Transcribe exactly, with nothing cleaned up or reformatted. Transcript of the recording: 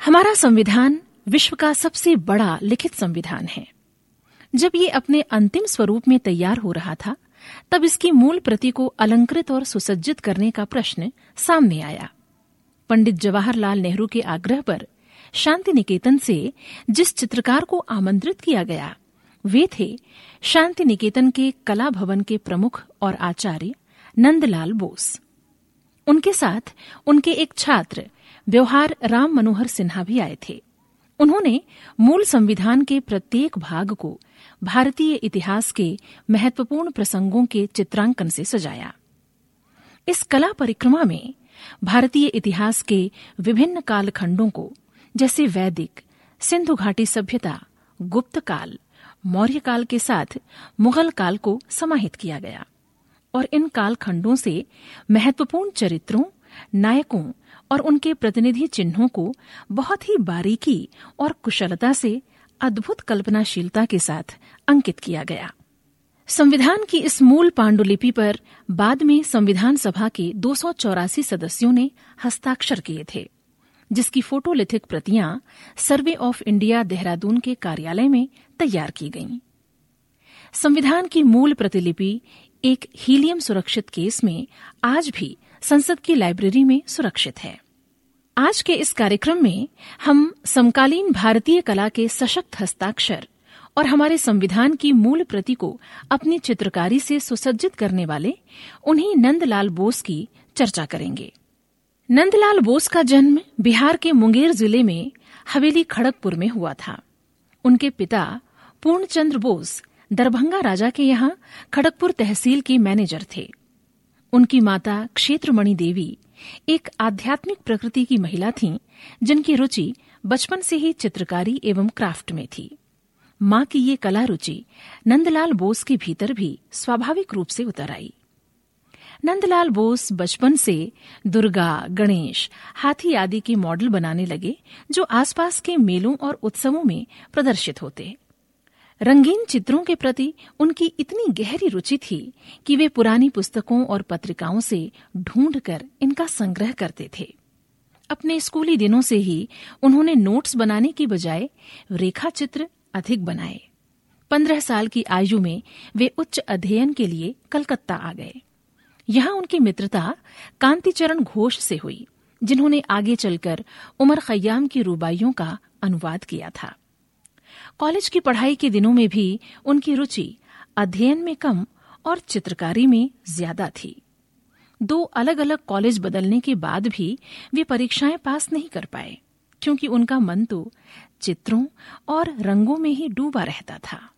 हमारा संविधान विश्व का सबसे बड़ा लिखित संविधान है। जब ये अपने अंतिम स्वरूप में तैयार हो रहा था, तब इसकी मूल प्रति को अलंकृत और सुसज्जित करने का प्रश्न सामने आया। पंडित जवाहरलाल नेहरू के आग्रह पर शांति निकेतन से जिस चित्रकार को आमंत्रित किया गया, वे थे शांति निकेतन के कला भवन के प्रमुख और आचार्य नंदलाल बोस। उनके साथ उनके एक छात्र व्यवहार राम मनोहर सिन्हा भी आए थे। उन्होंने मूल संविधान के प्रत्येक भाग को भारतीय इतिहास के महत्वपूर्ण प्रसंगों के चित्रांकन से सजाया। इस कला परिक्रमा में भारतीय इतिहास के विभिन्न कालखंडों को, जैसे वैदिक, सिंधु घाटी सभ्यता, गुप्त काल, मौर्य काल के साथ मुगल काल को समाहित किया गया और इन कालखंडों से महत्वपूर्ण चरित्रों, नायकों और उनके प्रतिनिधि चिन्हों को बहुत ही बारीकी और कुशलता से अद्भुत कल्पनाशीलता के साथ अंकित किया गया। संविधान की इस मूल पांडुलिपि पर बाद में संविधान सभा के दो सौ चौरासी सदस्यों ने हस्ताक्षर किए थे, जिसकी फोटोलिथिक प्रतियां सर्वे ऑफ इंडिया देहरादून के कार्यालय में तैयार की गईं। संविधान की मूल प्रतिलिपि एक हीलियम सुरक्षित केस में आज भी संसद की लाइब्रेरी में सुरक्षित है। आज के इस कार्यक्रम में हम समकालीन भारतीय कला के सशक्त हस्ताक्षर और हमारे संविधान की मूल प्रति को अपनी चित्रकारी से सुसज्जित करने वाले उन्हीं नंदलाल बोस की चर्चा करेंगे। नंदलाल बोस का जन्म बिहार के मुंगेर जिले में हवेली खड़गपुर में हुआ था। उनके पिता पूर्णचंद्र बोस दरभंगा राजा के यहाँ खड़गपुर तहसील की मैनेजर थे। उनकी माता क्षेत्रमणि देवी एक आध्यात्मिक प्रकृति की महिला थीं, जिनकी रुचि बचपन से ही चित्रकारी एवं क्राफ्ट में थी। मां की ये कला रुचि नंदलाल बोस के भीतर भी स्वाभाविक रूप से उतर आई। नंदलाल बोस बचपन से दुर्गा, गणेश, हाथी आदि के मॉडल बनाने लगे, जो आसपास के मेलों और उत्सवों में प्रदर्शित होते। रंगीन चित्रों के प्रति उनकी इतनी गहरी रुचि थी कि वे पुरानी पुस्तकों और पत्रिकाओं से ढूंढकर इनका संग्रह करते थे। अपने स्कूली दिनों से ही उन्होंने नोट्स बनाने की बजाय रेखा चित्र अधिक बनाए। पंद्रह साल की आयु में वे उच्च अध्ययन के लिए कलकत्ता आ गए। यहाँ उनकी मित्रता कांतिचरण घोष से हुई, जिन्होंने आगे चलकर उमर खय्याम की रुबाइयों का अनुवाद किया था। कॉलेज की पढ़ाई के दिनों में भी उनकी रुचि अध्ययन में कम और चित्रकारी में ज्यादा थी। दो अलग अलग कॉलेज बदलने के बाद भी वे परीक्षाएं पास नहीं कर पाए, क्योंकि उनका मन तो चित्रों और रंगों में ही डूबा रहता था।